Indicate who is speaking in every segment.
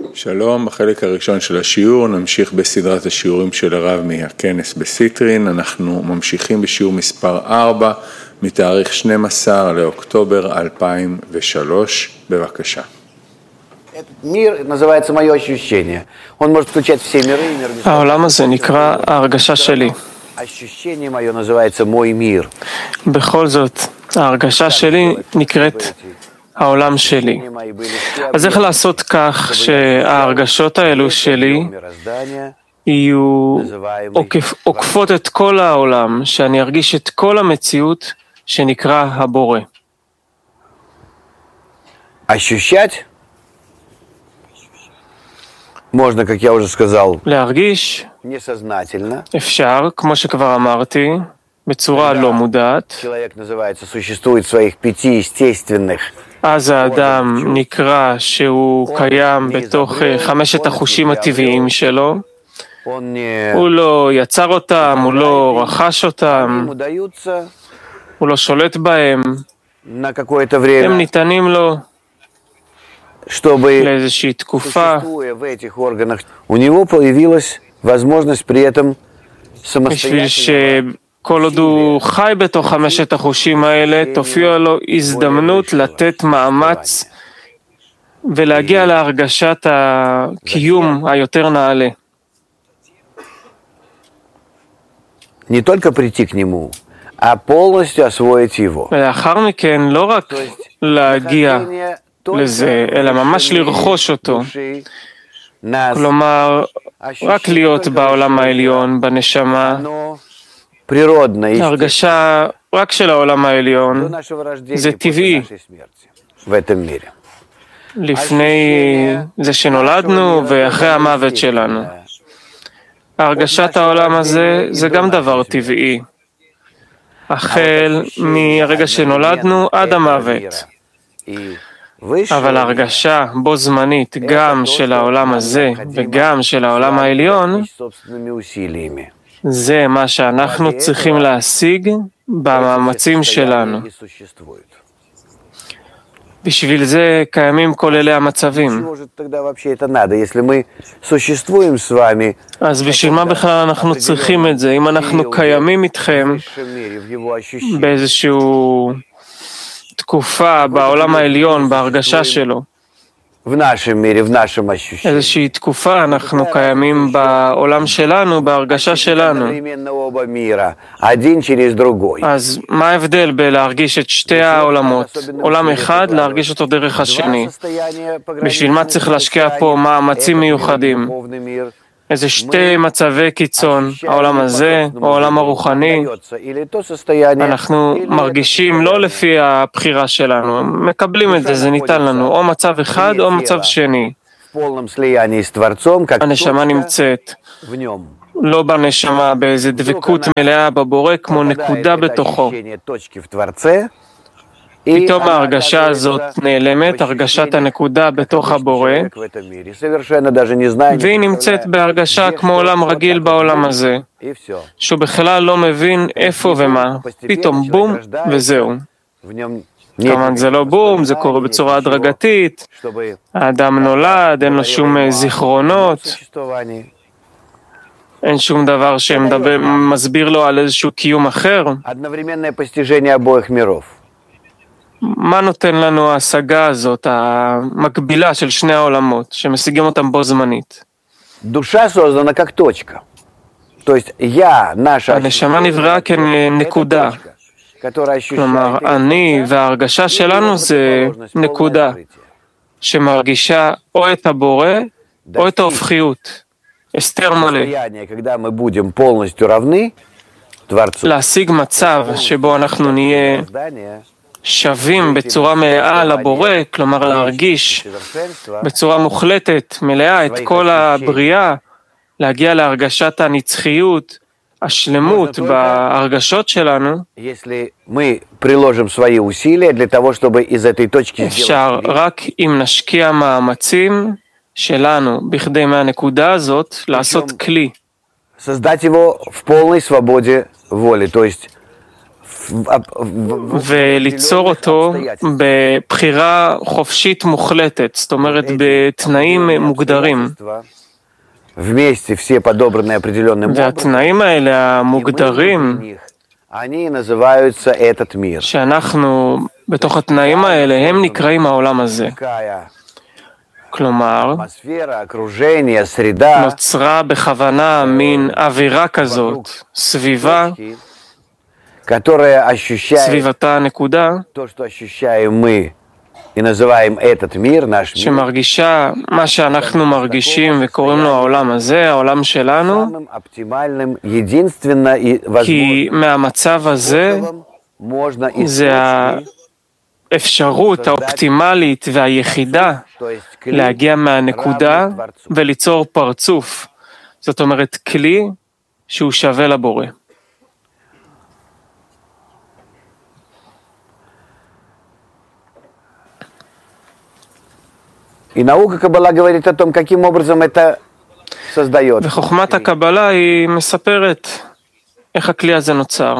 Speaker 1: שלום, בחלק הראשון של השיעור נמשיך בסדרת השיעורים של הרב מהכנס בסיטרין. אנחנו ממשיכים בשיעור מספר 4 מתאריך 12 לאוקטובר 2003. בבקשה.
Speaker 2: העולם הזה נקרא ההרגשה שלי. בכל זאת, ההרגשה שלי נקראת העולם שלי. אז איך לעשות כך שההרגשות האלו שלי יהיו עוקפות את כל העולם, שאני ארגיש את כל המציאות שנקרא הבורא?
Speaker 3: Можно, как я уже сказал,
Speaker 2: להרגיש אפשר, כמו שכבר אמרתי, בצורה לא מודעת.
Speaker 3: человек называется, существует своих 5 естественных.
Speaker 2: אז האדם נקרא שהוא קיים בתוך 5 החושים הטבעיים שלו. הוא לא יצר אותם, הוא לא רכש אותם, הוא לא שולט בהם. הם ניתנים לו לאיזושהי תקופה, בשביל שכל עוד הוא חי בתוך 5 החושים האלה, תופיע לו הזדמנות לתת מאמץ ולהגיע להרגשת הקיום היותר נעלה. ולאחר מכן לא רק להגיע לזה, אלא ממש לרכוש אותו. כלומר, רק להיות בעולם העליון, בנשמה, הרגשה רק של העולם העליון, זה טבעי. לפני זה שנולדנו ואחרי המוות שלנו. הרגשת העולם הזה זה גם דבר טבעי. החל מהרגע שנולדנו עד המוות. אבל ההרגשה בו זמנית גם של העולם הזה וגם של העולם העליון, זה מה שאנחנו צריכים להשיג במאמצים שלנו. בשביל זה קיימים כל אלה המצבים. אז בשביל מה בכלל אנחנו צריכים את זה? אם אנחנו קיימים איתכם באיזשהו תקופה בעולם העליון, בהרגשה שלו. איזושהי תקופה אנחנו קיימים בעולם שלנו, בהרגשה שלנו. אז מה ההבדל בלהרגיש את שתי העולמות? עולם אחד, להרגיש אותו דרך השני. בשביל מה צריך להשקיע פה מאמצים מיוחדים? איזה 2 מצבי קיצון, העולם הזה או העולם הרוחני. אנחנו מרגישים לא לפי הבחירה שלנו, מקבלים את זה, זה ניתן לנו, או מצב אחד או מצב שני. הנשמה נמצאת לא בנשמה, באיזה דבקות מלאה בבורא, כמו נקודה בתוכו. פתאום ההרגשה הזאת נעלמת, הרגשת הנקודה בתוך הבורא, והיא נמצאת בהרגשה כמו עולם רגיל בעולם הזה, שהוא בכלל לא מבין איפה ומה, פתאום בום וזהו. כמובן זה לא בום, זה קורה בצורה הדרגתית, האדם נולד, אין לו שום זיכרונות, אין שום דבר שמסביר לו על איזשהו קיום אחר. מה נותן לנו ההשגה הזאת, המקבילה של שני העולמות, שמשיגים אותם בו זמנית? הנשמה נבראה כנקודה. כלומר, אני וההרגשה שלנו זה נקודה, שמרגישה או את הבורא, או את ההופכיות. הסתר מלא. להשיג מצב שבו אנחנו נהיה שווים בצורה מלאה לבורא, כלומר להרגיש בצורה מוחלטת, מלאה את כל הבריאה, להגיע להרגשת הנצחיות, השלמות בהרגשות שלנו. אפשר רק אם נשקיע מאמצים שלנו בכדי מהנקודה הזאת לעשות כלי. וליצור אותו בבחירה חופשית מוחלטת, זאת אומרת בתנאים מוגדרים. והתנאים האלה המוגדרים, שאנחנו בתוך התנאים האלה, הם נקראים העולם הזה. כלומר, נוצרה בכוונה מין אווירה כזאת, סביבתה הנקודה, שמרגישה מה שאנחנו מרגישים וקוראים לו העולם הזה, העולם שלנו, כי מהמצב הזה זה האפשרות האופטימלית והיחידה להגיע מהנקודה וליצור פרצוף. זאת אומרת, כלי שהוא שווה לבורא. וחוכמת הקבלה היא מספרת איך הכלי הזה נוצר.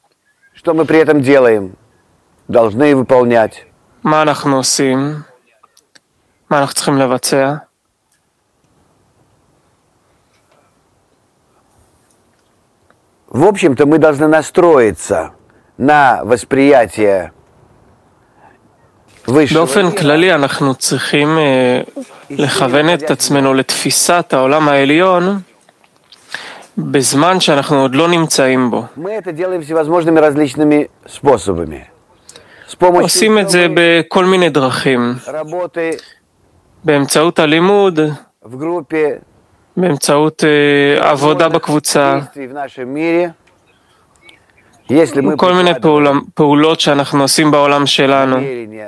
Speaker 2: מה אנחנו עושים? מה אנחנו צריכים לבצע?
Speaker 3: В общем-то, мы должны настроиться на восприятие.
Speaker 2: באופן כללי אנחנו צריכים לכוון את עצמנו לתפיסת העולם העליון בזמן שאנחנו עוד לא נמצאים בו. עושים את זה בכל מיני דרכים, באמצעות הלימוד, באמצעות עבודה בקבוצה, כל מיני פעולות שאנחנו עושים בעולם שלנו.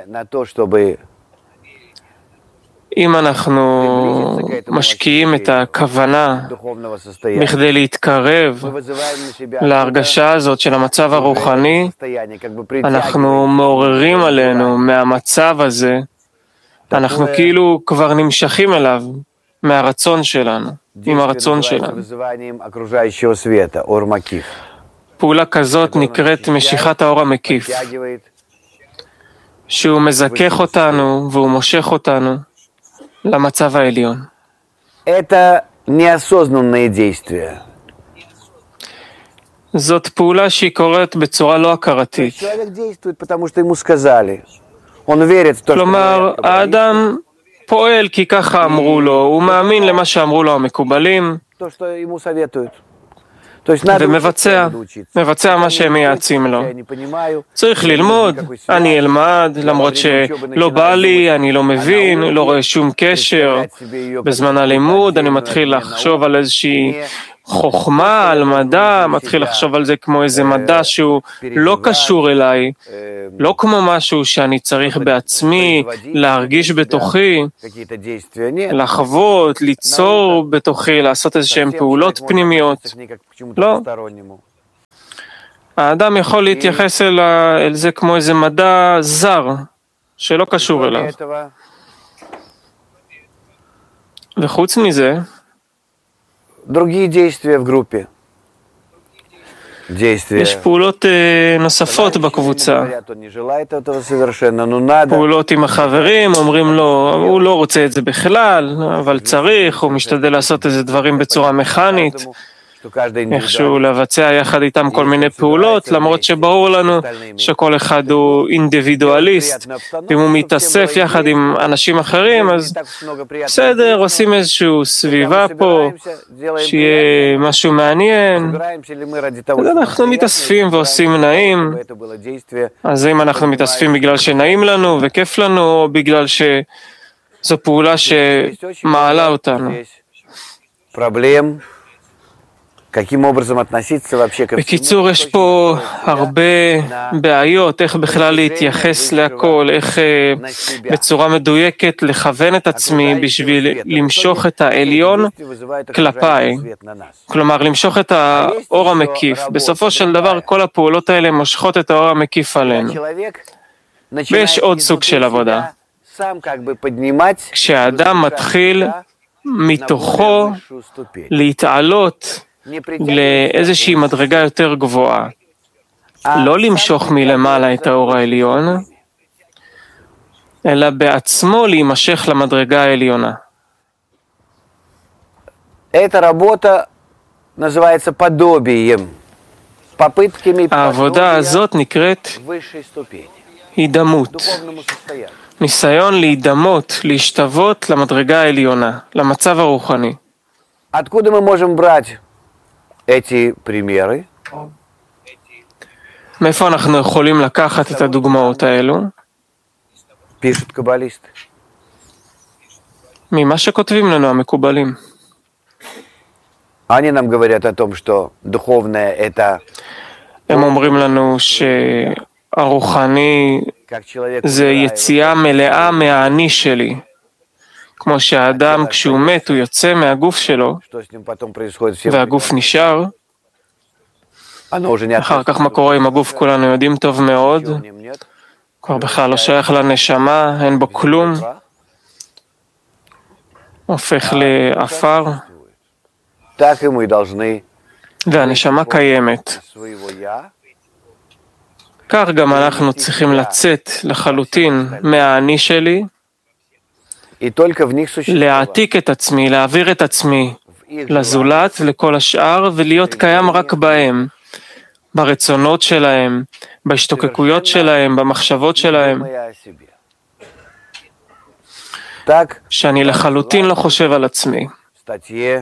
Speaker 2: אם אנחנו משקיעים את הכוונה בכדי להתקרב להרגשה הזאת של המצב הרוחני, אנחנו מעוררים עלינו מהמצב הזה, אנחנו כאילו כבר נמשכים אליו מהרצון שלנו, עם הרצון שלנו. פעולה כזאת נקראת משיכת האור המקיף, שהוא מזכך אותנו והוא מושך אותנו למצב העליון. זאת פעולה שהיא קורית בצורה לא הכרתית. כלומר, האדם פועל כי ככה אמרו לו, הוא מאמין למה שאמרו לו המקובלים, ומבצע מה שהם מייעצים לו. צריך ללמוד, אני אלמד, למרות שלא בא לי, אני לא מבין, לא רואה שום קשר. בזמן הלימוד אני מתחיל לחשוב על איזושהי חוכמה, על מדע, מתחיל לחשוב על זה כמו איזה מדע שהוא לא קשור אליי, לא כמו משהו שאני צריך בעצמי להרגיש בתוכי, לחוות, ליצור בתוכי, לעשות איזשהן פעולות פנימיות. לא. האדם יכול להתייחס אל זה כמו איזה מדע זר, שלא קשור אליו. וחוץ מזה, יש פעולות נוספות בקבוצה. פעולות עם החברים, אומרים לו, הוא לא רוצה את זה בכלל, אבל צריך, הוא משתדל לעשות איזה דברים בצורה מכנית, איכשהו לבצע יחד איתם כל מיני פעולות, למרות שברור לנו שכל אחד הוא אינדיבידואליסט, אם הוא מתאסף יחד עם אנשים אחרים, אז בסדר, עושים איזשהו סביבה פה, שיהיה משהו מעניין, אז אנחנו מתאספים ועושים נעים. אז אם אנחנו מתאספים בגלל שנעים לנו וכיף לנו, או בגלל שזו פעולה שמעלה אותנו. בקיצור, יש פה הרבה בעיות, איך בכלל להתייחס להכל, איך בצורה מדויקת לכוון את עצמי בשביל למשוך את העליון כלפיי. כלומר, למשוך את האור המקיף. בסופו של דבר, כל הפעולות האלה מושכות את האור המקיף עלינו. ויש עוד סוג של עבודה. כשהאדם מתחיל מתוכו להתעלות לאיזושהי מדרגה יותר גבוהה, לא למשוך מלמעלה את האור העליון, אלא בעצמו להימשך למדרגה העליונה.
Speaker 3: Эта работа называется подобием, попытками
Speaker 2: העבודה הזאת נקראת
Speaker 3: высшей ступени,
Speaker 2: הידמות,
Speaker 3: духовному состоянию.
Speaker 2: ניסיון להידמות, להשתוות למדרגה העליונה, למצב הרוחני.
Speaker 3: Откуда мы можем брать эти примеры?
Speaker 2: מאיפה אנחנו יכולים לקחת את הדוגמאות האלו?
Speaker 3: Пишут каббалисты.
Speaker 2: ממה שכותבים לנו המקובלים.
Speaker 3: Они нам говорят о том, что духовное это
Speaker 2: הם אומרים לנו שהרוחני
Speaker 3: как человек
Speaker 2: זה יציאה מלאה מהאני שלי. כמו שהאדם כשהוא מת הוא יוצא מהגוף שלו,
Speaker 3: что с ним потом происходит, все
Speaker 2: והגוף נשאר.
Speaker 3: оно уже не
Speaker 2: אחר כך מה קורה עם הגוף כולנו יודעים טוב מאוד,
Speaker 3: в нем нет.
Speaker 2: כבר בכלל לא שייך לנשמה, אין בו כלום, הופך לעפר,
Speaker 3: Так и мы должны
Speaker 2: והנשמה קיימת.
Speaker 3: своего я
Speaker 2: כך גם אנחנו צריכים לצאת לחלוטין מהאני שלי,
Speaker 3: и только в них существовать.
Speaker 2: להעתיק את עצמי, להעביר את עצמי לזולת ולכל השאר, ולהיות קיים רק בהם, ברצונות שלהם, בהשתוקקויות שלהם, במחשבות שלהם,
Speaker 3: Думая о себе. Так,
Speaker 2: שאני לחלוטין לא חושב על עצמי.
Speaker 3: в статье,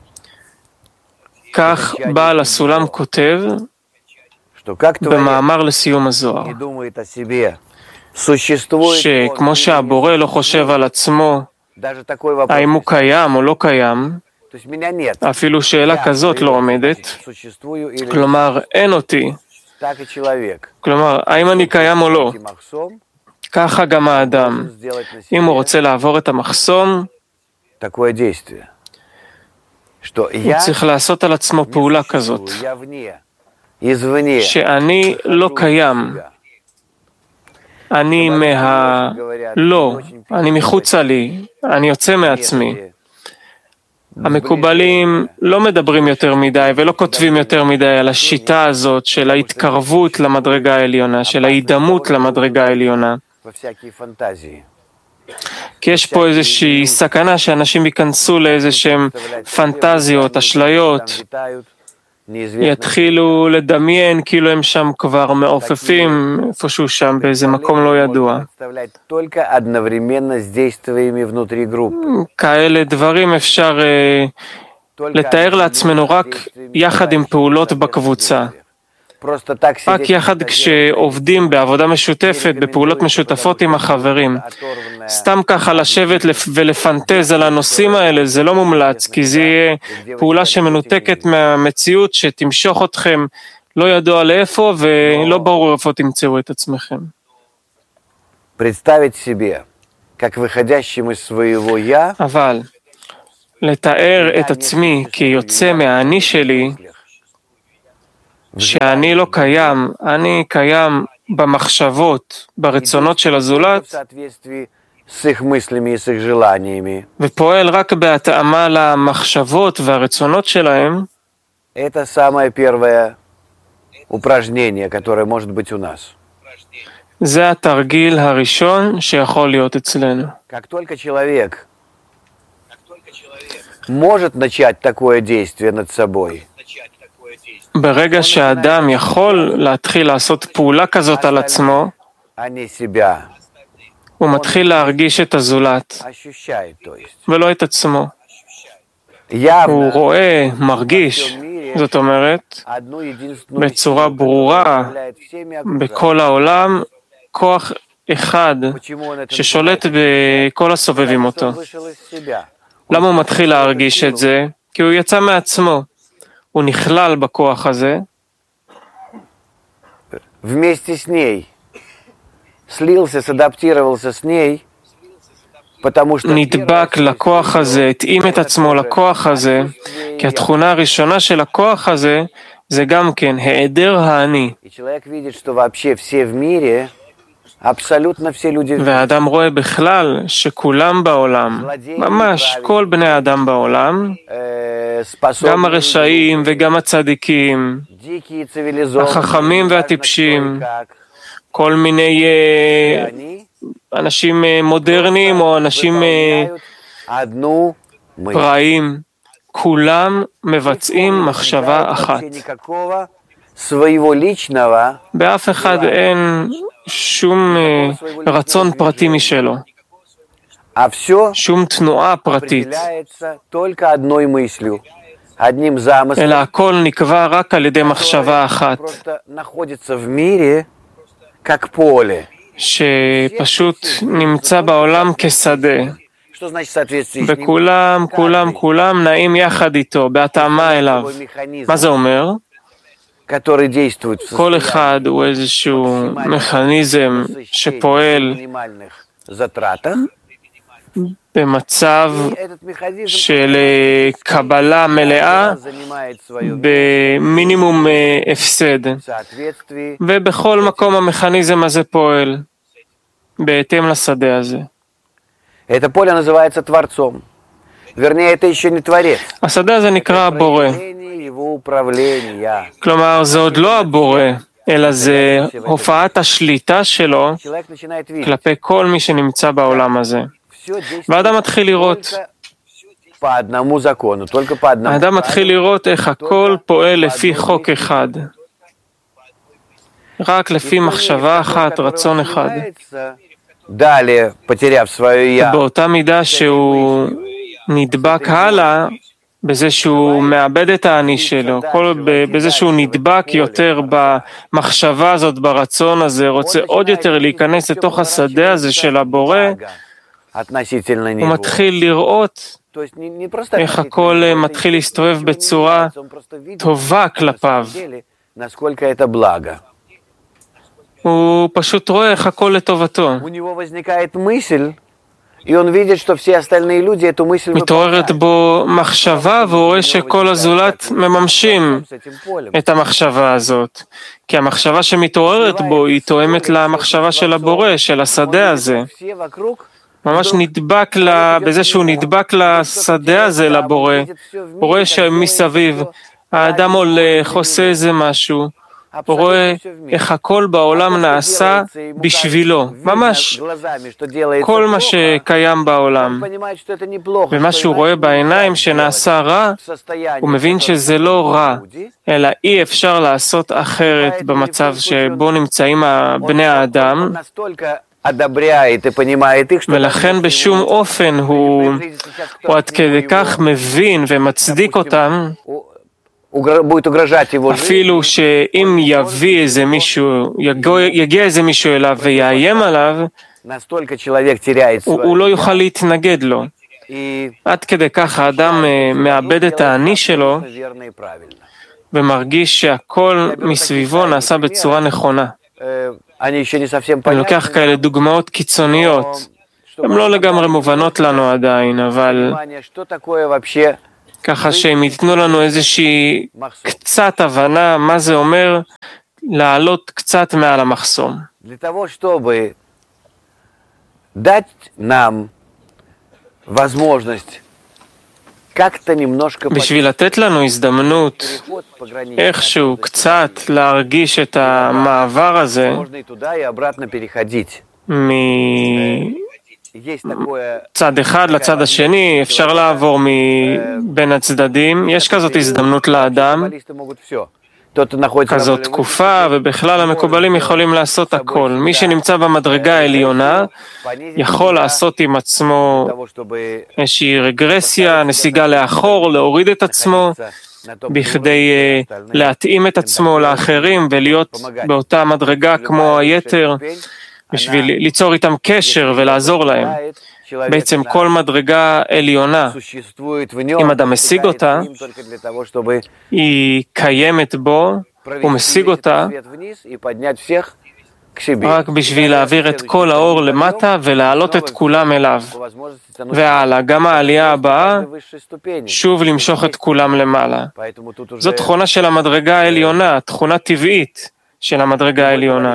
Speaker 2: כך בעל הסולם כותב
Speaker 3: что как творец
Speaker 2: במאמר לסיום הזוהר,
Speaker 3: не думает о себе, существует
Speaker 2: שכמו שהבורא לא חושב על עצמו,
Speaker 3: даже такой вопрос.
Speaker 2: האם הוא קיים או לא קיים,
Speaker 3: То есть меня нет.
Speaker 2: אפילו שאלה כזאת לא עומדת,
Speaker 3: Существую или
Speaker 2: כלומר אין אותי,
Speaker 3: так и человек.
Speaker 2: כלומר האם אני קיים או לא,
Speaker 3: מחסום
Speaker 2: ככה גם האדם,
Speaker 3: должен сделать на
Speaker 2: אם הוא
Speaker 3: себе
Speaker 2: רוצה לעבור את המחסום,
Speaker 3: такое действие, что
Speaker 2: הוא
Speaker 3: я
Speaker 2: צריך לעשות על עצמו
Speaker 3: не
Speaker 2: פעולה
Speaker 3: существую,
Speaker 2: כזאת,
Speaker 3: я вне, извне,
Speaker 2: שאני לא קיים, אני לא, אני מחוצה לי, אני יוצא מעצמי. המקובלים לא מדברים יותר מדי ולא כותבים יותר מדי על השיטה הזאת של ההתקרבות למדרגה העליונה, של ההידמות למדרגה העליונה.
Speaker 3: во всякие фантазии.
Speaker 2: כי יש פה איזושהי סכנה שאנשים ייכנסו לאיזשהם פנטזיות, אשליות,
Speaker 3: Там летают, неизвестно.
Speaker 2: יתחילו לדמיין כאילו הם שם כבר מעופפים איפשהו שם באיזה מקום לא ידוע.
Speaker 3: Представлять только одновременно с действиями внутри группы.
Speaker 2: כאלה דברים אפשר לתאר לעצמנו רק יחד עם פעולות בקבוצה.
Speaker 3: Просто так
Speaker 2: רק
Speaker 3: сидеть
Speaker 2: יחד כשעובדים בעבודה משותפת, בפעולות משותפות עם החברים. סתם ככה לשבת ולפנטז על הנושאים האלה, זה לא מומלץ, כי זה יהיה פעולה שמנותקת מהמציאות שתמשוך אתכם לא ידוע לאיפה ולא ברור איפה תמצאו את עצמכם.
Speaker 3: представить себе, как выходящим из своего я,
Speaker 2: אבל לתאר את עצמי כיוצא מהאני שלי, שאני לא קיים, אני קיים במחשבות, ברצונות של הזולת,
Speaker 3: в соответствии с их мыслями и с их желаниями.
Speaker 2: ופועל רק בהתאמה למחשבות והרצונות שלהם,
Speaker 3: Это самое первое упражнение, которое может быть у нас.
Speaker 2: זה התרגיל הראשון שיכול להיות אצלנו.
Speaker 3: Как только человек может начать такое действие над собой,
Speaker 2: ברגע שהאדם יכול להתחיל לעשות פעולה כזאת על עצמו,
Speaker 3: а не себя,
Speaker 2: הוא מתחיל להרגיש את הזולת,
Speaker 3: ощущает, то есть.
Speaker 2: ולא את עצמו. הוא
Speaker 3: Явно
Speaker 2: רואה, מרגיש, זאת אומרת,
Speaker 3: одну единственную
Speaker 2: בצורה
Speaker 3: силу,
Speaker 2: ברורה,
Speaker 3: которая управляет всеми окружающими.
Speaker 2: בכל העולם, כוח אחד
Speaker 3: Почему он это
Speaker 2: ששולט בכל הסובבים אותו.
Speaker 3: Он вышел из себя.
Speaker 2: למה הוא מתחיל להרגיש את זה? כי הוא יצא מעצמו. הוא נכלל בכוח הזה,
Speaker 3: Вместе с ней слился, סאדפטירовался с ней, потому что
Speaker 2: נדבק לכוח הזה, התאים את עצמו לכוח הזה, כי התכונה הראשונה של הכוח הזה זה גם כן היעדר האני.
Speaker 3: и человек видит, что вообще все в мире, абсолютно все люди в
Speaker 2: והאדם רואה בכלל שכולם בעולם, ממש כל בני האדם בעולם, גם הרשעים וגם הצדיקים, החכמים והטיפשים, כל מיני אנשים מודרניים או אנשים פראיים, כולם מבצעים מחשבה אחת. באף אחד אין שום רצון פרטי משלו, שום תנועה פרטית, אלא הכל נקבע רק על ידי מחשבה אחת, שפשוט נמצא בעולם כשדה, וכולם נעים יחד איתו, בהתאמה אליו. מה זה אומר? כל אחד הוא איזשהו מכניזם שפועל במצב של קבלה מלאה במינימום הפסד, ובכל מקום המכניזם הזה פועל בהתאם לשדה הזה. השדה הזה נקרא הבורא. כלומר, זה עוד לא הבורא, אלא זה הופעת השליטה שלו כלפי כל מי שנמצא בעולם הזה. והאדם מתחיל לראות. האדם מתחיל לראות איך הכל פועל לפי חוק אחד. רק לפי מחשבה אחת, רצון אחד. באותה מידה שהוא נדבק הלאה, בזה שהוא מאבד את האני שלו, בזה שהוא נדבק יותר במחשבה הזאת, ברצון הזה, רוצה עוד יותר להיכנס לתוך השדה הזה של הבורא, הוא מתחיל לראות איך הכל מתחיל להסתובב בצורה טובה כלפיו. הוא פשוט רואה איך הכל לטובתו. מתעוררת בו מחשבה, והוא רואה שכל הזולת מממשים את המחשבה הזאת. כי המחשבה שמתעוררת בו היא תואמת למחשבה של הבורא, של השדה הזה. ממש נדבק בזה שהוא נדבק לשדה הזה, לבורא. הוא רואה שמסביב האדם הולך, עושה איזה משהו. הוא רואה איך הכל בעולם נעשה בשבילו, ממש כל מה שקיים בעולם. ומה שהוא רואה בעיניים שנעשה רע, הוא מבין שזה לא רע, אלא אי אפשר לעשות אחרת במצב שבו נמצאים בני האדם, ולכן בשום אופן הוא עד כדי כך מבין ומצדיק אותם, אפילו שאם יגיע איזה מישהו אליו ויאיים עליו, הוא לא יוכל להתנגד לו. עד כדי כך האדם מאבד את האני שלו ומרגיש שהכל מסביבו נעשה בצורה נכונה. אני לוקח כאלה דוגמאות קיצוניות, הן לא לגמרי מובנות לנו עדיין, אבל ככה שהם ייתנו לנו איזושהי קצת הבנה מה זה אומר לעלות קצת מעל המחסום. בשביל לתת לנו הזדמנות איכשהו קצת להרגיש את המעבר הזה מצד אחד לצד השני, אפשר לעבור בין הצדדים, יש כזאת הזדמנות לאדם, כזאת תקופה, ובכלל המקובלים יכולים לעשות הכל. מי שנמצא במדרגה העליונה יכול לעשות עם עצמו איזושהי רגרסיה, נסיגה לאחור, להוריד את עצמו, בכדי להתאים את עצמו לאחרים ולהיות באותה מדרגה כמו היתר, בשביל ליצור איתם קשר ולעזור להם. בעצם כל מדרגה עליונה, אם אדם משיג אותה, היא קיימת בו, הוא משיג אותה רק בשביל להעביר את כל האור למטה ולהעלות את כולם אליו. והלאה, גם העלייה הבאה, שוב למשוך את כולם למעלה. זו תכונה של המדרגה העליונה, תכונה טבעית של המדרגה העליונה.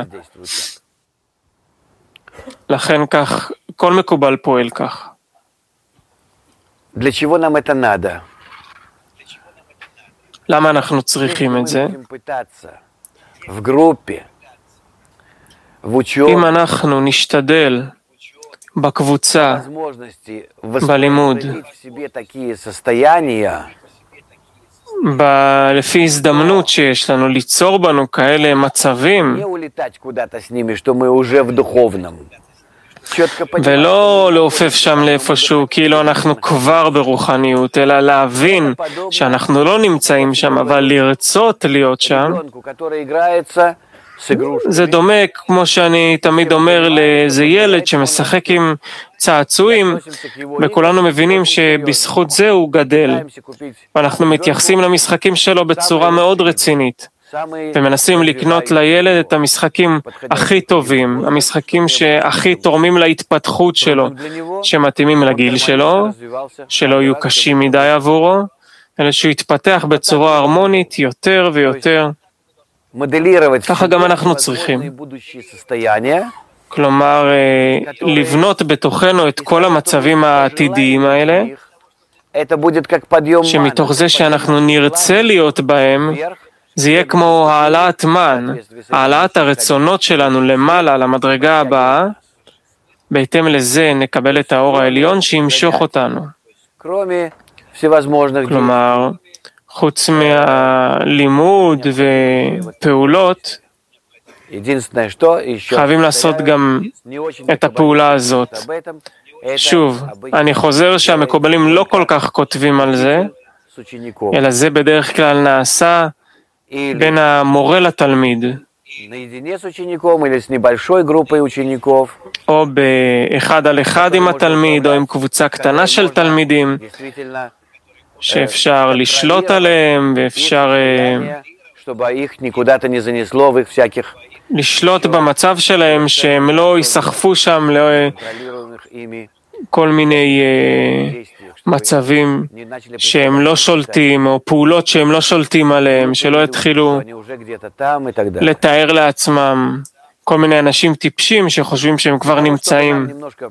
Speaker 2: לכן כך, כל מקובל פועל כך. למה אנחנו צריכים את זה? אם אנחנו נשתדל בקבוצה, בלימוד, לפי הזדמנות שיש לנו ליצור בנו כאלה מצבים, ולא לעופף שם לאיפשהו כאילו אנחנו כבר ברוחניות, אלא להבין שאנחנו לא נמצאים שם, אבל לרצות להיות שם. זה דומה, כמו שאני תמיד אומר, לאיזה ילד שמשחק עם צעצועים, וכולנו מבינים שבזכות זה הוא גדל. ואנחנו מתייחסים למשחקים שלו בצורה מאוד רצינית, ומנסים לקנות לילד את המשחקים הכי טובים, המשחקים שהכי תורמים להתפתחות שלו, שמתאימים לגיל שלו, שלא יהיו קשים מדי עבורו, אלא שהוא יתפתח בצורה הרמונית יותר ויותר. ככה גם אנחנו צריכים. כלומר, לבנות בתוכנו את כל המצבים העתידיים האלה, שמתוך זה שאנחנו נרצה להיות בהם, זה יהיה כמו העלאת מן, העלאת הרצונות שלנו למעלה, למדרגה הבאה, בהתאם לזה נקבל את האור העליון שימשוך אותנו. כלומר, חוץ מהלימוד ופעולות, חייבים לעשות גם את הפעולה הזאת. שוב, אני חוזר שהמקובלים לא כל כך כותבים על זה, אלא זה בדרך כלל נעשה בין המורה לתלמיד, או באחד על אחד עם התלמיד, או עם קבוצה קטנה של תלמידים, שאפשר לשלוט עליהם, ואפשר לשלוט במצב שלהם, שהם לא יסחפו שם לכל מיני מצבים שהם לא שולטים, או פעולות שהם לא שולטים עליהם, שלא יתחילו לתאר לעצמם כל מיני אנשים טיפשים שחושבים שהם כבר נמצאים.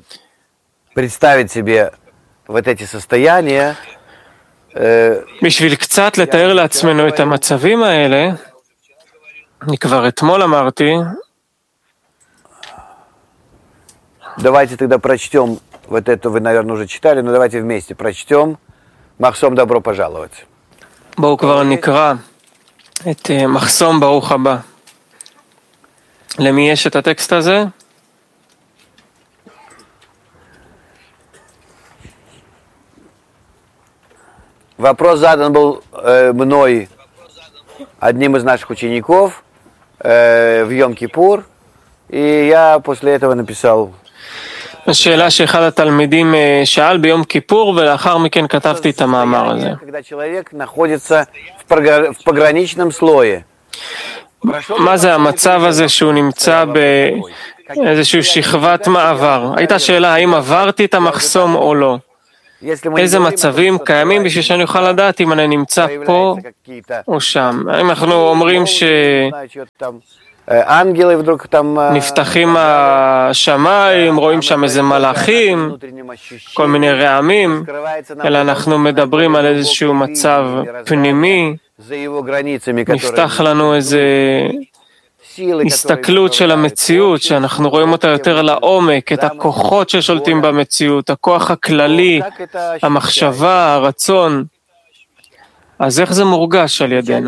Speaker 2: בשביל קצת לתאר לעצמנו את המצבים האלה, אני כבר אתמול אמרתי,
Speaker 3: давайте тогда прочтем, вот это вы, наверное, уже читали, но давайте вместе прочтем. מחסום, добро пожаловать.
Speaker 2: בואו כבר נקרא את מחסום, ברוך הבא. למי יש את הטקסט הזה?
Speaker 3: Вопрос задан был мной одним из наших учеников в Йом-Кипур, и я после этого написал.
Speaker 2: השאלה שאחד התלמידים שאל ביום כיפור, ולאחר מכן כתבתי את המאמר הזה. מה זה המצב הזה שהוא נמצא באיזושהי שכבת מעבר? הייתה שאלה האם עברתי את המחסום או לא. איזה מצבים קיימים בשביל שאני אוכל לדעת אם אני נמצא פה או שם. האם אנחנו אומרים נפתחים השמיים, רואים שם איזה מלאכים, כל מיני רעמים, אלא אנחנו מדברים על איזשהו מצב פנימי, נפתח לנו איזה הסתכלות של המציאות, שאנחנו רואים אותה יותר לעומק, את הכוחות ששולטים במציאות, הכוח הכללי, המחשבה, הרצון. אז איך זה מורגש על ידינו?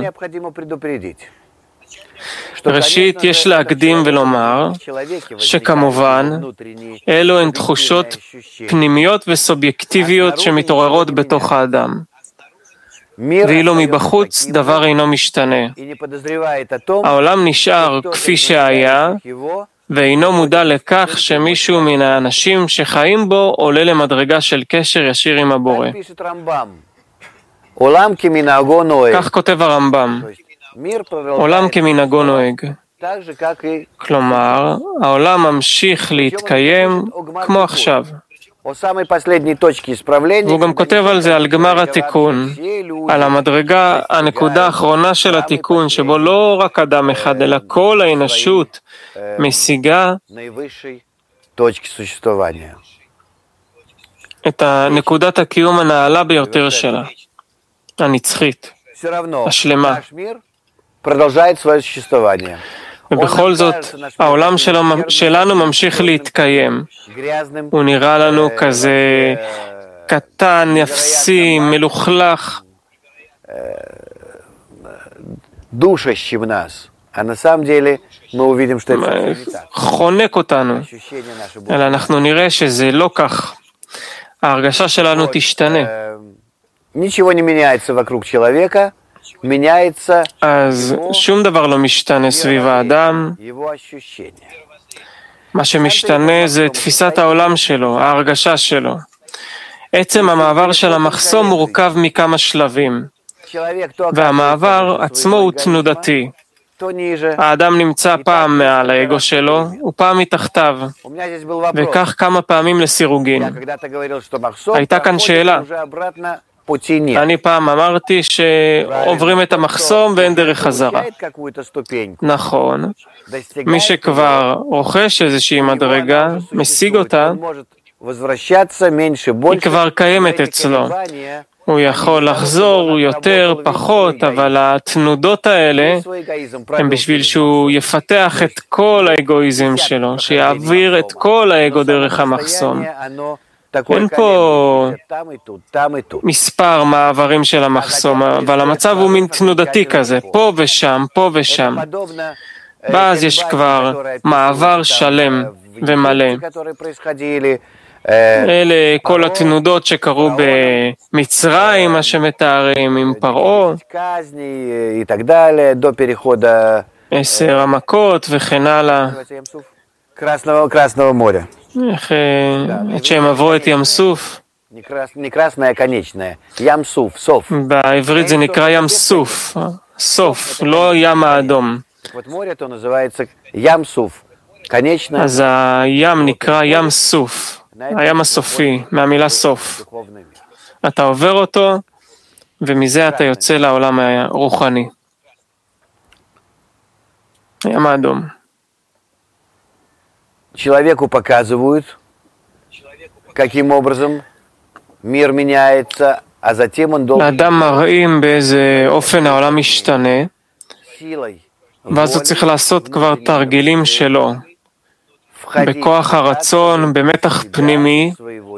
Speaker 2: ראשית, יש להקדים ולומר שכמובן, אלו הן תחושות פנימיות וסובייקטיביות שמתעוררות בתוך האדם. ואילו מבחוץ דבר אינו משתנה. העולם נשאר כפי שהיה, ואינו מודע לכך שמישהו מן האנשים שחיים בו עולה למדרגה של קשר ישיר עם הבורא. כך כותב הרמב"ם. עולם כמנהגו נוהג. כלומר, העולם ממשיך להתקיים כמו עכשיו. והוא גם כותב על זה, על גמר התיקון, על המדרגה, הנקודה האחרונה של התיקון, שבו לא רק אדם אחד, אלא כל האנושות משיגה את נקודת הקיום הנעלה ביותר שלה, הנצחית. השלמה.
Speaker 3: Продолжает свое существование.
Speaker 2: ובכל זאת, העולם שלנו ממשיך להתקיים. הוא נראה לנו כזה קטן, אפסי, מלוכלך.
Speaker 3: Душащий в нас. А на самом деле мы увидим, что это не так.
Speaker 2: חונק אותנו. אלא אנחנו נראה שזה לא כך. ההרגשה שלנו תשתנה.
Speaker 3: Ничего не меняется вокруг человека. меняется
Speaker 2: אז שום דבר לא משתנה סביב האדם.
Speaker 3: его ощущение.
Speaker 2: מה שמשתנה זה תפיסת העולם שלו, ההרגשה שלו. עצם המעבר של המחסום מורכב מכמה שלבים, והמעבר עצמו הוא תנודתי. האדם נמצא פעם מעל האגו שלו, ופעם מתחתיו, וכך כמה פעמים לסירוגין. הייתה כאן שאלה. אני פעם אמרתי שעוברים את המחסום ואין דרך חזרה. נכון, מי שכבר רוכש איזושהי מדרגה, משיג אותה, היא כבר קיימת אצלו. הוא יכול לחזור יותר, פחות, אבל התנודות האלה הם בשביל שהוא יפתח את כל האגואיזם שלו, שיעביר את כל האגו דרך המחסום. אין פה מספר מעברים של המחסום, אבל המצב הוא מין תנודתי כזה, פה ושם, פה ושם. ואז יש כבר מעבר שלם ומלא. אלה כל התנודות שקרו במצרים, מה שמתארים עם פרעה, 10 המכות וכן הלאה. איך עד שהם עברו את ים סוף. בעברית זה נקרא ים סוף, סוף, לא ים האדום. אז הים נקרא ים סוף, הים הסופי, מהמילה סוף. אתה עובר אותו, ומזה אתה יוצא לעולם הרוחני. הים האדום.
Speaker 3: Человеку показывают, каким образом мир меняется, а затем он должен
Speaker 2: לאדם מראים באיזה אופן העולם משתנה, ואז הוא צריך לעשות כבר תרגילים שלו, בכוח הרצון, במתח פנימי,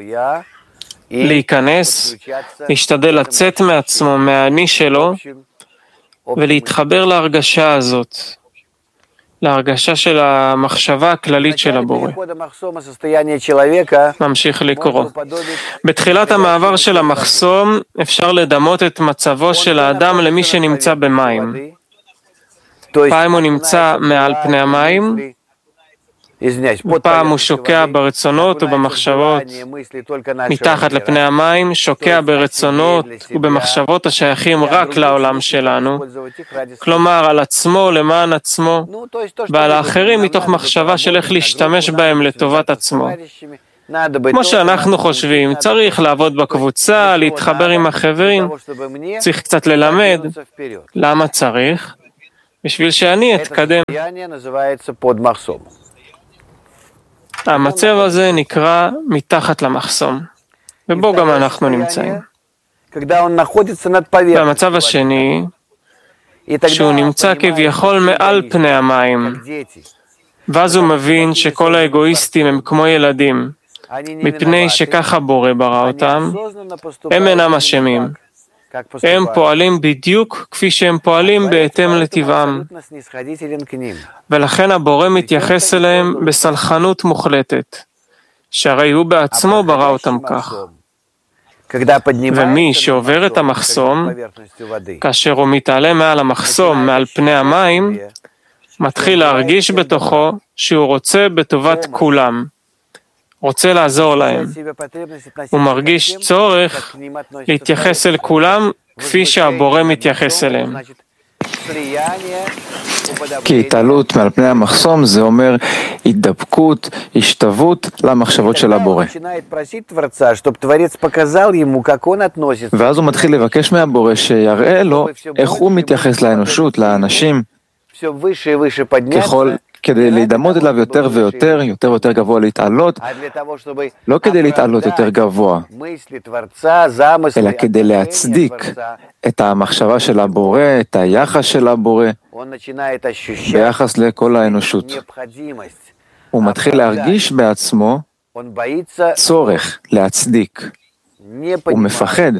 Speaker 2: להיכנס, להשתדל לצאת מעצמו, מהאני שלו, ולהתחבר להרגשה הזאת. להרגשה של המחשבה הכללית של הבורא. ממשיך לקרוא. בתחילת המעבר של המחסום אפשר לדמות את מצבו של האדם למי שנמצא במים. פעם הוא נמצא מעל פני המים, ופעם הוא שוקע ברצונות ובמחשבות מתחת לפני המים, שוקע ברצונות ובמחשבות השייכים רק לעולם שלנו, כלומר על עצמו, למען עצמו, ועל האחרים מתוך מחשבה של איך להשתמש בהם לטובת עצמו. כמו שאנחנו חושבים, צריך לעבוד בקבוצה, להתחבר עם החברים, צריך קצת ללמד. למה צריך? בשביל שאני אתקדם. המצב הזה נקרא מתחת למחסום, ובו גם אנחנו נמצאים. והמצב השני, שהוא נמצא כביכול מעל פני המים, ואז הוא מבין שכל האגואיסטים הם כמו ילדים, מפני שככה בורא ברא אותם, הם אינם אשמים. הם פועלים בדיוק כפי שהם פועלים בהתאם לטבעם. ולכן הבורא מתייחס אליהם בסלחנות מוחלטת, שהרי הוא בעצמו ברא אותם כך. ומי שעובר את המחסום, כאשר הוא מתעלה מעל המחסום, מעל פני המים, מתחיל להרגיש בתוכו שהוא רוצה בטובת כולם. רוצה לעזור להם. הוא מרגיש צורך להתייחס אל כולם כפי שהבורא מתייחס אליהם.
Speaker 4: כי התעלות מעל פני המחסום זה אומר התדבקות, השתוות למחשבות של הבורא. ואז הוא מתחיל לבקש מהבורא שיראה לו איך הוא מתייחס לאנושות, לאנשים. ככל כדי להידמות אליו יותר ויותר, יותר ויותר גבוה להתעלות, לא כדי להתעלות יותר גבוה, אלא כדי להצדיק את המחשבה של הבורא, את היחס של הבורא, ביחס לכל האנושות. הוא מתחיל להרגיש בעצמו צורך להצדיק. הוא מפחד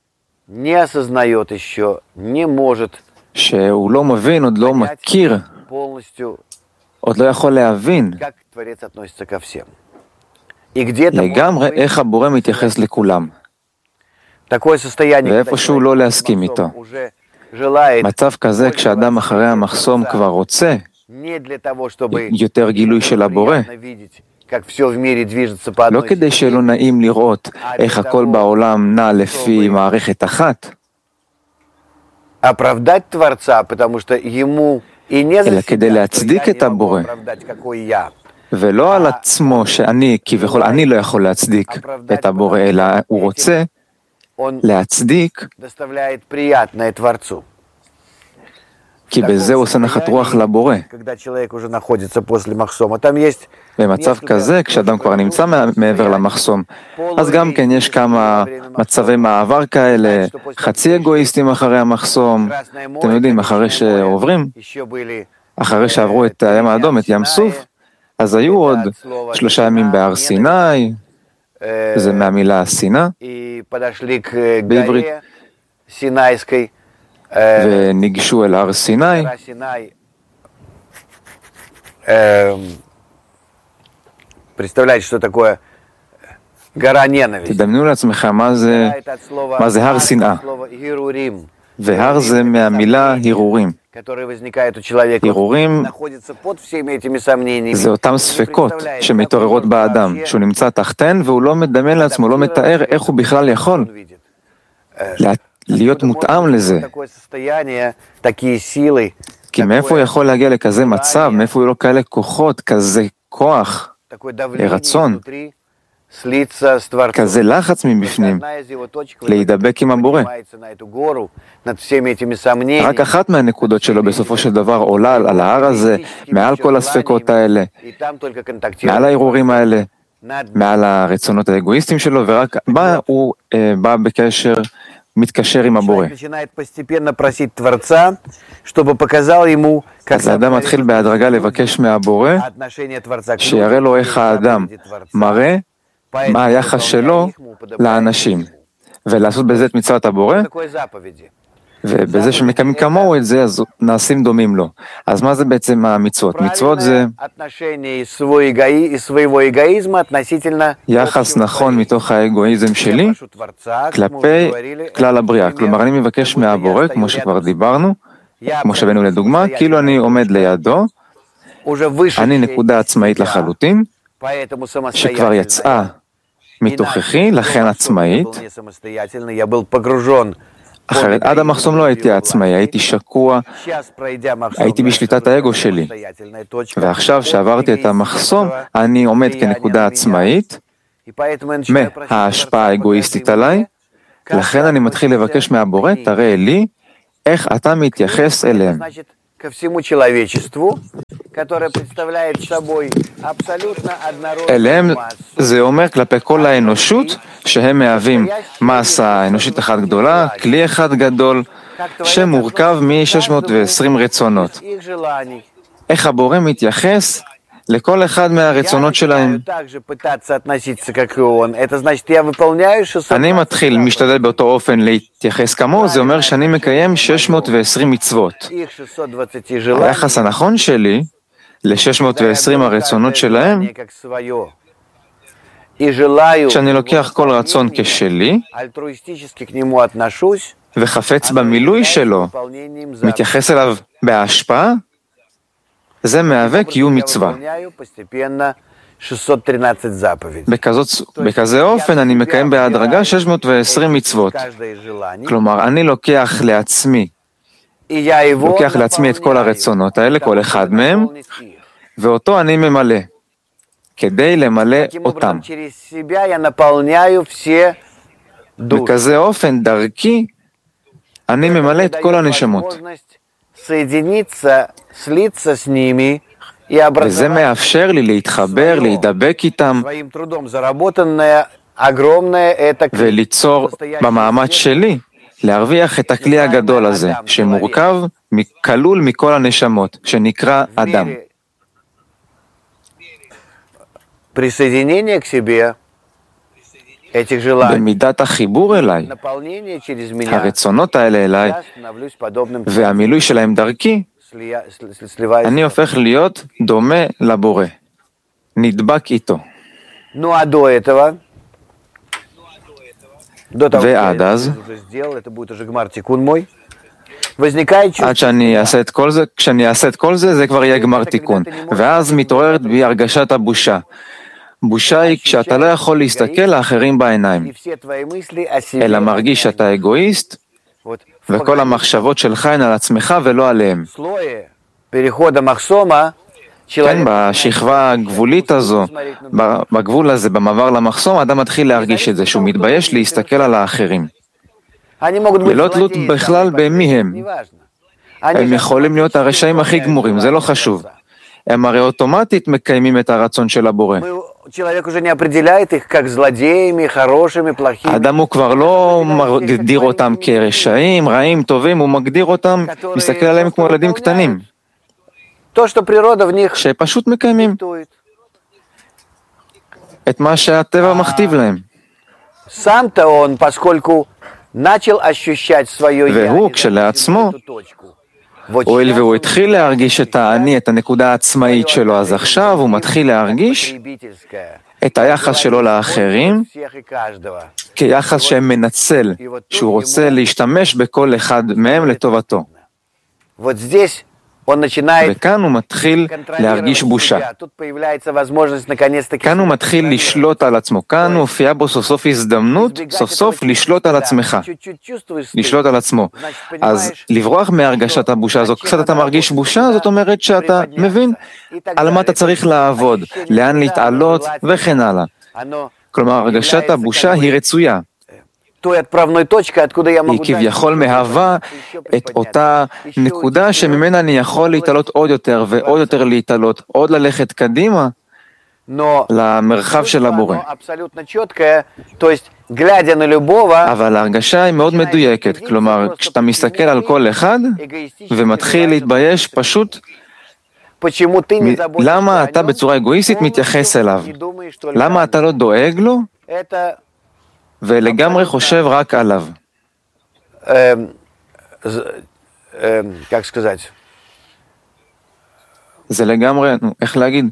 Speaker 4: שהוא לא מבין, עוד לא מכיר, עוד לא יכול להבין לגמרי איך הבורא מתייחס לכולם, ואיפשהו לא להסכים איתו. מצב כזה, כשאדם אחרי המחסום כבר רוצה יותר גילוי של הבורא, לא כדי שלא נעים לראות איך הכל בעולם נע לפי מערכת אחת, אלא כדי להצדיק את הבורא, ולא על עצמו שאני, כביכול אני לא יכול להצדיק את הבורא, אלא הוא רוצה להצדיק, כי בזה הוא עושה נחת רוח לבורא. במצב כזה, כשאדם כבר נמצא מעבר למחסום, אז גם כן יש כמה מצבי מעבר כאלה, חצי אגואיסטים אחרי המחסום, אתם יודעים, אחרי שעוברים, אחרי שעברו את הים האדום, את ים סוף, אז היו עוד 3 ימים בהר סיני, זה מהמילה סיני, בעברית, וניגשו אל הר סיני, תדמיינו לעצמכם מה זה הר שנאה, והר זה מהמילה הרהורים. הרהורים זה אותם ספקות שמתעוררות באדם, שהוא נמצא תחתן והוא לא מדמיין לעצמו, לא מתאר איך הוא בכלל יכול להיות מותאם לזה. כי מאיפה הוא יכול להגיע לכזה מצב, מאיפה הוא לא כאלה כוחות, כזה כוח, רצון, כזה לחץ מבפנים, להידבק עם הבורא. רק אחת מהנקודות שלו בסופו של דבר עולה על ההר הזה, מעל כל הספקות האלה, מעל הערעורים האלה, מעל הרצונות האגואיסטיים שלו, ורק הוא בא בקשר, מתקשר עם הבורא. אז האדם מתחיל בהדרגה לבקש מהבורא, שיראה לו איך האדם מראה מה היחס שלו לאנשים, ולעשות בזה את מצוות הבורא, ובזה שמקיימים כמוהו את זה, אז נעשים דומים לו. אז מה זה בעצם המצוות? מצוות זה יחס נכון מתוך האגואיזם שלי כלפי כלל הבריאה. כלומר, אני מבקש מהבורא, כמו שכבר דיברנו, כמו שהבאנו לדוגמה, כאילו אני עומד לידו, אני נקודה עצמאית לחלוטין, שכבר יצאה מתוככי, לכן עצמאית. אחרת, עד המחסום לא הייתי עצמאי, הייתי שקוע, הייתי בשליטת האגו שלי. ועכשיו שעברתי את המחסום, אני עומד כנקודה עצמאית, מההשפעה האגואיסטית עליי, לכן אני מתחיל לבקש מהבורא, תראה לי איך אתה מתייחס אליהם. אליהם זה אומר כלפי כל האנושות שהם מהווים מסה אנושית אחת גדולה, כלי אחד גדול שמורכב מ-620 רצונות. איך הבורא מתייחס לכל אחד מהרצונות שלהם. אני מתחיל, משתדל באותו אופן להתייחס כמוהו, זה אומר שאני מקיים 620 מצוות. היחס הנכון שלי ל-620 הרצונות שלהם, כשאני לוקח כל רצון כשלי, וחפץ במילוי שלו, מתייחס אליו בהשפעה, זה מהווה קיום מצווה. בכזה אופן אני מקיים בהדרגה 620 מצוות. כלומר, אני לוקח לעצמי את כל הרצונות האלה, כל אחד מהם, ואותו אני ממלא, כדי למלא אותם. בכזה אופן, דרכי, אני ממלא את כל הנשמות. וזה מאפשר לי להתחבר, להידבק איתם, וליצור במאמץ שלי, להרוויח את הכלי הגדול הזה, שמורכב, כלול מכל הנשמות, שנקרא אדם. במידת החיבור אליי, הרצונות האלה אליי, והמילוי שלהם דרכי, אני הופך להיות דומה לבורא, נדבק איתו. ועד אז, עד שאני אעשה את כל זה, כשאני אעשה את כל זה, זה כבר יהיה גמר תיקון. ואז מתעוררת בי הרגשת הבושה. בושה היא כשאתה לא יכול להסתכל לאחרים בעיניים, אלא מרגיש שאתה אגואיסט, וכל המחשבות שלך הן על עצמך ולא עליהם. כן, בשכבה הגבולית הזו, בגבול הזה, במעבר למחסום, האדם מתחיל להרגיש את זה, שהוא מתבייש להסתכל על האחרים. ללא תלות בכלל במי הם. הם יכולים להיות הרשעים הכי גמורים, זה לא חשוב. הם הרי אוטומטית מקיימים את הרצון של הבורא. האדם הוא כבר לא מגדיר אותם כרשעים, רעים, טובים, הוא מגדיר אותם, מסתכל עליהם כמו ילדים קטנים, שפשוט מקיימים את מה שהטבע מכתיב להם. והוא כשלעצמו, הואיל והוא התחיל להרגיש את האני, את הנקודה העצמאית שלו, אז עכשיו הוא מתחיל להרגיש את היחס שלו לאחרים כיחס שהם מנצל, שהוא רוצה להשתמש בכל אחד מהם לטובתו. וכאן הוא מתחיל להרגיש בושה. כאן הוא מתחיל לשלוט על עצמו. כאן הופיעה בו סוף סוף הזדמנות, סוף סוף לשלוט על עצמך. לשלוט על עצמו. אז לברוח מהרגשת הבושה הזו, קצת אתה מרגיש בושה, זאת אומרת שאתה מבין על מה אתה צריך לעבוד, לאן להתעלות וכן הלאה. כלומר, הרגשת הבושה היא רצויה. היא כביכול מהווה את אותה נקודה שממנה אני יכול להתעלות עוד יותר ועוד יותר להתעלות, עוד ללכת קדימה למרחב של הבורא. אבל ההרגשה היא מאוד מדויקת, כלומר, כשאתה מסתכל על כל אחד ומתחיל להתבייש פשוט, למה אתה בצורה אגואיסטית מתייחס אליו? למה אתה לא דואג לו? ולגמרי חושב רק עליו. זה לגמרי, איך להגיד?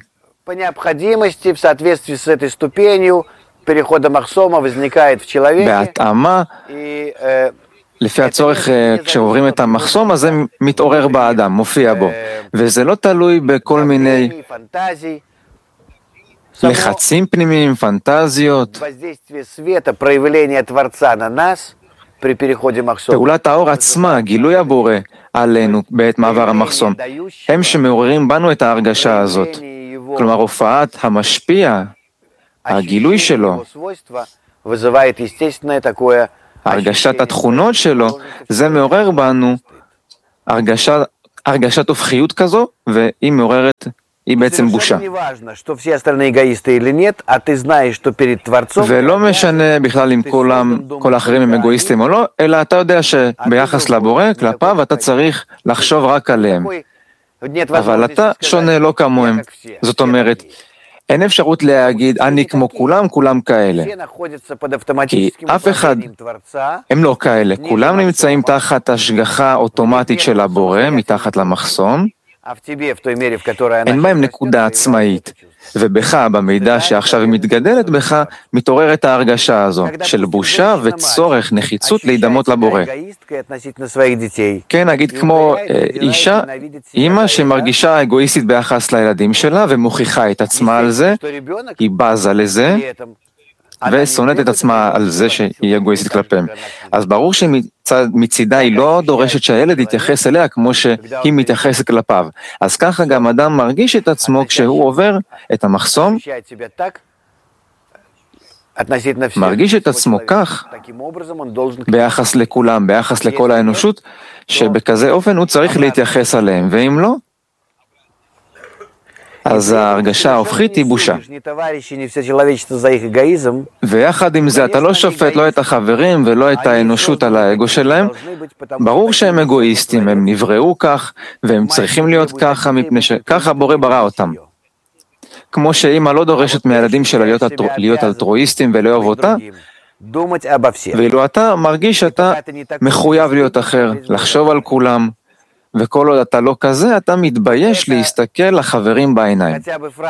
Speaker 4: בהתאמה, לפי הצורך, כשעוברים את המחסום, אז זה מתעורר באדם, מופיע בו. וזה לא תלוי בכל מיני לחצים פנימיים, פנטזיות. פעולת האור עצמה, גילוי הבורא עלינו בעת מעבר המחסום, הם שמעוררים בנו את ההרגשה הזאת. כלומר, הופעת המשפיע, הגילוי שלו, הרגשת התכונות שלו, זה מעורר בנו הרגשת הופכיות כזו, והיא מעוררת, היא בעצם בושה. ולא משנה בכלל אם כל האחרים הם אגואיסטים או לא, אלא אתה יודע שביחס לבורא, כלפיו, אתה צריך לחשוב רק עליהם. אבל אתה שונה לא כמוהם. זאת אומרת, אין אפשרות להגיד, אני כמו כולם, כולם כאלה. כי אף אחד, הם לא כאלה. כולם נמצאים תחת השגחה אוטומטית של הבורא, מתחת למחסום. אין בהם נקודה עצמאית. ובך, במידע שעכשיו היא מתגדלת בך, מתעוררת ההרגשה הזו, של בושה וצורך, נחיצות להידמות לבורא. כן, נגיד כמו אישה, אימא שמרגישה אגואיסטית ביחס לילדים שלה, ומוכיחה את עצמה על זה, היא בזה לזה, ושונאת את עצמה על זה שהיא אגואיסטית כלפיהם. אז ברור שמצידה היא לא דורשת שהילד יתייחס אליה כמו שהיא מתייחסת כלפיו. אז ככה גם אדם מרגיש את עצמו כשהוא עובר את המחסום, מרגיש את עצמו כך ביחס לכולם, ביחס לכל האנושות, שבכזה אופן הוא צריך להתייחס עליהם, ואם לא, אז ההרגשה ההופכית היא בושה. ויחד עם זה, אתה לא שופט לא את החברים ולא את האנושות על האגו שלהם. ברור שהם אגואיסטים, הם נבראו כך, והם צריכים להיות ככה, מפני שככה בורא ברא אותם. כמו שאמא לא דורשת מהילדים שלה להיות אלטרואיסטים ולאהוב אותה, ואילו אתה מרגיש שאתה מחויב להיות אחר, לחשוב על כולם, וכל עוד אתה לא כזה, אתה מתבייש להסתכל לחברים בעיניים.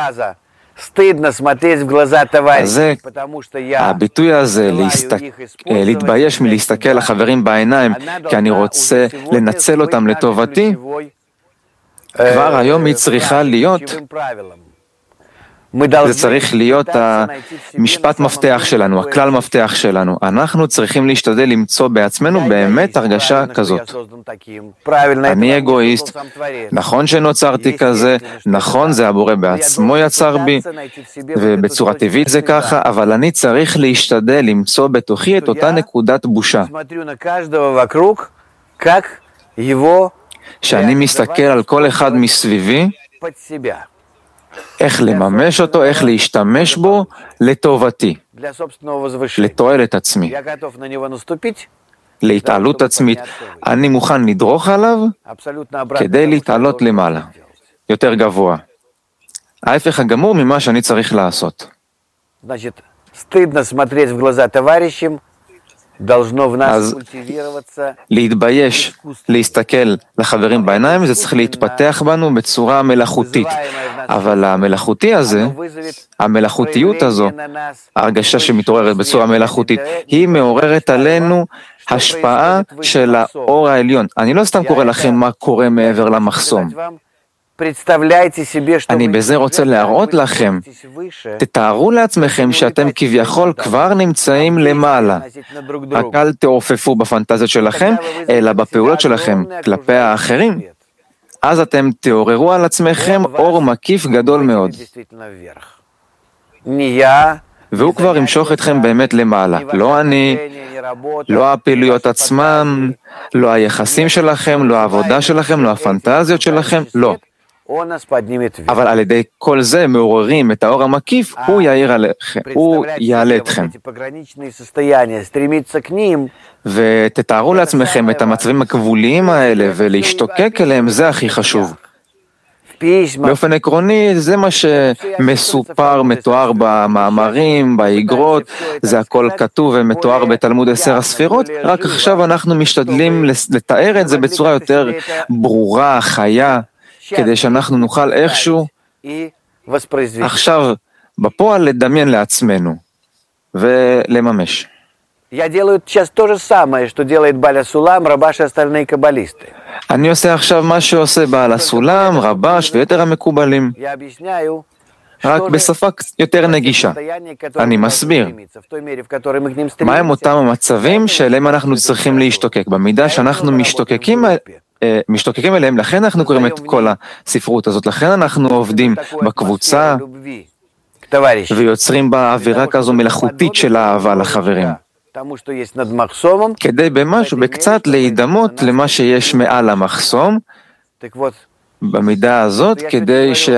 Speaker 4: אז הביטוי הזה, להתבייש מלהסתכל לחברים בעיניים, כי אני רוצה לנצל אותם לטובתי, כבר היום היא צריכה להיות, זה צריך להיות המשפט מפתח שלנו, הכלל מפתח שלנו. אנחנו צריכים להשתדל למצוא בעצמנו באמת הרגשה כזאת. אני אגואיסט, נכון שנוצרתי כזה, נכון זה הבורא בעצמו יצר בי, ובצורה טבעית זה ככה, אבל אני צריך להשתדל למצוא בתוכי את אותה נקודת בושה. שאני מסתכל על כל אחד מסביבי, איך לממש אותו, איך להשתמש בו לטובתי, לתועלת עצמי, להתעלות עצמית. אני מוכן לדרוך עליו כדי להתעלות למעלה, יותר גבוה. ההפך הגמור ממה שאני צריך לעשות. אז להתבייש, להסתכל לחברים בעיניים, זה צריך להתפתח בנו בצורה מלאכותית. אבל המלאכותיות הזו, ההרגשה שמתעוררת בצורה מלאכותית, היא מעוררת עלינו השפעה של האור העליון. אני לא סתם קורא לכם מה קורה מעבר למחסום. אני בזה רוצה להראות לכם, תתארו לעצמכם שאתם כביכול כבר נמצאים למעלה. רק אל תעופפו בפנטזיות שלכם, אלא בפעולות שלכם כלפי האחרים. אז אתם תעוררו על עצמכם אור מקיף גדול מאוד. והוא כבר ימשוך אתכם באמת למעלה. לא אני, לא הפעילויות עצמם, לא היחסים שלכם, לא העבודה שלכם, לא הפנטזיות שלכם, לא. אבל על ידי כל זה מעוררים את האור המקיף, הוא יאיר עליכם, הוא יעלה אתכם. ותתארו לעצמכם את המצבים הגבוליים האלה ולהשתוקק אליהם, זה הכי חשוב. באופן עקרוני, זה מה שמסופר, מתואר במאמרים, באגרות, זה הכל כתוב ומתואר בתלמוד 10 הספירות, רק עכשיו אנחנו משתדלים לתאר את זה בצורה יותר ברורה, חיה, כדי שאנחנו נוכל איכשהו עכשיו בפועל לדמיין לעצמנו ולממש. אני עושה עכשיו מה שעושה בעל הסולם, רבש ויתר המקובלים, רק בשפה יותר נגישה. אני מסביר מהם אותם המצבים שאליהם אנחנו צריכים להשתוקק. במידה שאנחנו משתוקקים אליהם, לכן אנחנו קוראים את כל הספרות הזאת, לכן אנחנו עובדים בקבוצה ויוצרים בה אווירה כזו מלאכותית של אהבה לחברים, כדי במשהו, בקצת להידמות למה שיש מעל המחסום, במידה הזאת, כדי